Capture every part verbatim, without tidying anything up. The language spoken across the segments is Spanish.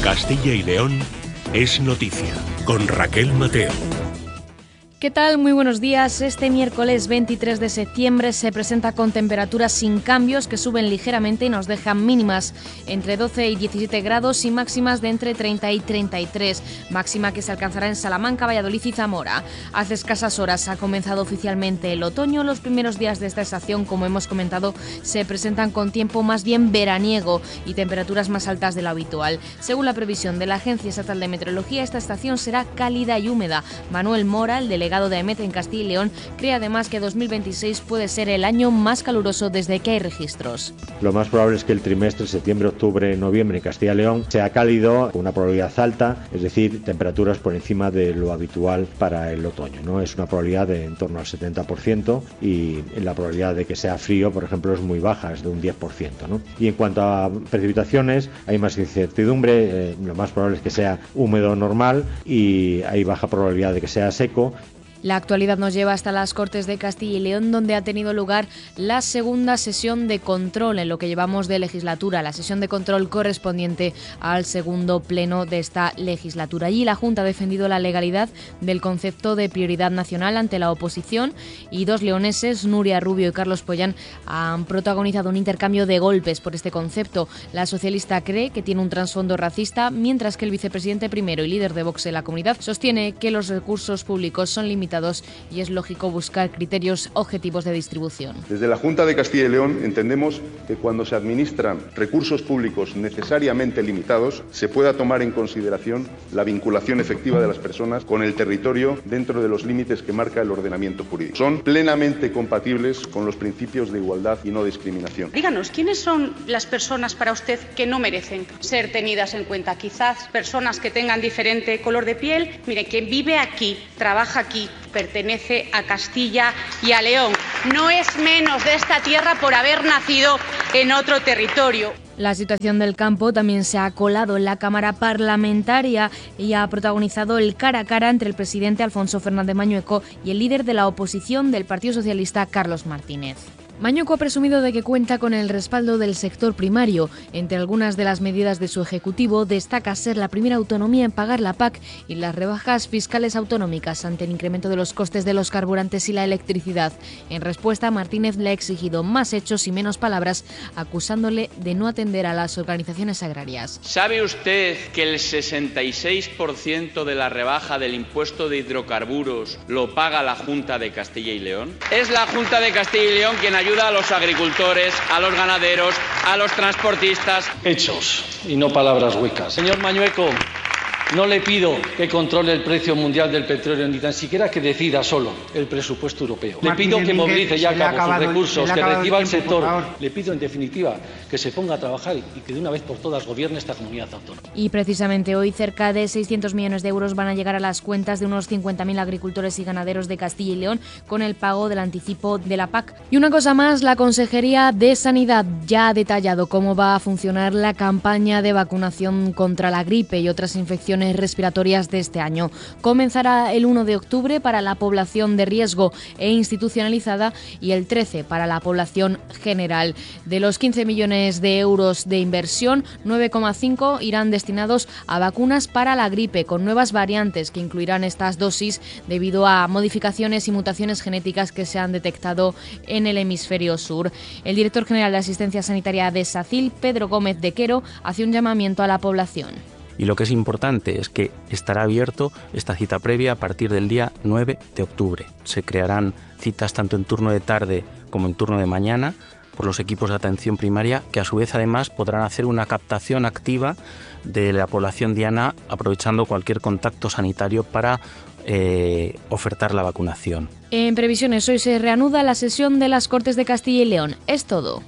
Castilla y León es noticia, con Raquel Mateo. ¿Qué tal? Muy buenos días. Este miércoles veintitrés de septiembre se presenta con temperaturas sin cambios que suben ligeramente y nos dejan mínimas entre doce y diecisiete grados y máximas de entre treinta y treinta y tres, máxima que se alcanzará en Salamanca, Valladolid y Zamora. Hace escasas horas ha comenzado oficialmente el otoño. Los primeros días de esta estación, como hemos comentado, se presentan con tiempo más bien veraniego y temperaturas más altas de lo habitual. Según la previsión de la Agencia Estatal de Meteorología, esta estación será cálida y húmeda. Manuel Mora, el delegado de AEMET en Castilla y León, cree además que dos mil veintiséis puede ser el año más caluroso desde que hay registros. Lo más probable es que el trimestre septiembre, octubre, noviembre en Castilla y León sea cálido, con una probabilidad alta, es decir, temperaturas por encima de lo habitual para el otoño, ¿no? Es una probabilidad de en torno al setenta por ciento y la probabilidad de que sea frío, por ejemplo, es muy baja, es de un diez por ciento, ¿no? Y en cuanto a precipitaciones, hay más incertidumbre, eh, lo más probable es que sea húmedo normal y hay baja probabilidad de que sea seco. La actualidad nos lleva hasta las Cortes de Castilla y León, donde ha tenido lugar la segunda sesión de control en lo que llevamos de legislatura, la sesión de control correspondiente al segundo pleno de esta legislatura. Allí la Junta ha defendido la legalidad del concepto de prioridad nacional ante la oposición y dos leoneses, Nuria Rubio y Carlos Pollán, han protagonizado un intercambio de golpes por este concepto. La socialista cree que tiene un trasfondo racista, mientras que el vicepresidente primero y líder de Vox en la comunidad sostiene que los recursos públicos son limitados y es lógico buscar criterios objetivos de distribución. Desde la Junta de Castilla y León entendemos que cuando se administran recursos públicos necesariamente limitados, se pueda tomar en consideración la vinculación efectiva de las personas con el territorio dentro de los límites que marca el ordenamiento jurídico. Son plenamente compatibles con los principios de igualdad y no discriminación. Díganos, ¿quiénes son las personas para usted que no merecen ser tenidas en cuenta? Quizás personas que tengan diferente color de piel. Mire, quien vive aquí, trabaja aquí, pertenece a Castilla y a León. No es menos de esta tierra por haber nacido en otro territorio. La situación del campo también se ha colado en la Cámara Parlamentaria y ha protagonizado el cara a cara entre el presidente Alfonso Fernández Mañueco y el líder de la oposición del Partido Socialista, Carlos Martínez. Mañueco ha presumido de que cuenta con el respaldo del sector primario. Entre algunas de las medidas de su ejecutivo destaca ser la primera autonomía en pagar la P A C y las rebajas fiscales autonómicas ante el incremento de los costes de los carburantes y la electricidad. En respuesta, Martínez le ha exigido más hechos y menos palabras, acusándole de no atender a las organizaciones agrarias. ¿Sabe usted que el sesenta y seis por ciento de la rebaja del impuesto de hidrocarburos lo paga la Junta de Castilla y León? Es la Junta de Castilla y León quien ha ayuda a los agricultores, a los ganaderos, a los transportistas. Hechos y no palabras huecas. Señor Mañueco, no le pido que controle el precio mundial del petróleo, ni tan siquiera que decida solo el presupuesto europeo. Le pido que movilice ya a cabo sus recursos, que reciba el sector. Le pido, en definitiva, que se ponga a trabajar y que de una vez por todas gobierne esta comunidad autónoma. Y precisamente hoy cerca de seiscientos millones de euros van a llegar a las cuentas de unos cincuenta mil agricultores y ganaderos de Castilla y León con el pago del anticipo de la P A C. Y una cosa más, la Consejería de Sanidad ya ha detallado cómo va a funcionar la campaña de vacunación contra la gripe y otras infecciones respiratorias de este año. Comenzará el uno de octubre para la población de riesgo e institucionalizada y el trece para la población general. De los quince millones de euros de inversión, nueve coma cinco irán destinados a vacunas para la gripe con nuevas variantes que incluirán estas dosis debido a modificaciones y mutaciones genéticas que se han detectado en el hemisferio sur. El director general de Asistencia Sanitaria de SACIL, Pedro Gómez de Quero, hace un llamamiento a la población. Y lo que es importante es que estará abierto esta cita previa a partir del día nueve de octubre. Se crearán citas tanto en turno de tarde como en turno de mañana por los equipos de atención primaria, que a su vez además podrán hacer una captación activa de la población diana aprovechando cualquier contacto sanitario para eh, ofertar la vacunación. En previsiones, hoy se reanuda la sesión de las Cortes de Castilla y León. Es todo.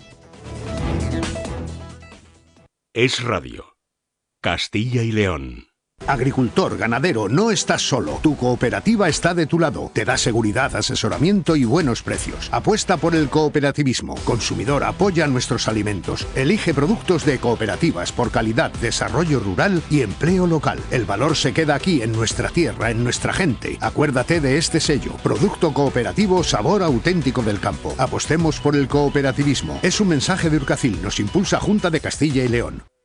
Es Radio. Castilla y León. Agricultor, ganadero, no estás solo. Tu cooperativa está de tu lado. Te da seguridad, asesoramiento y buenos precios. Apuesta por el cooperativismo. Consumidor, apoya nuestros alimentos. Elige productos de cooperativas por calidad, desarrollo rural y empleo local. El valor se queda aquí, en nuestra tierra, en nuestra gente. Acuérdate de este sello. Producto cooperativo, sabor auténtico del campo. Apostemos por el cooperativismo. Es un mensaje de Urcacil. Nos impulsa Junta de Castilla y León.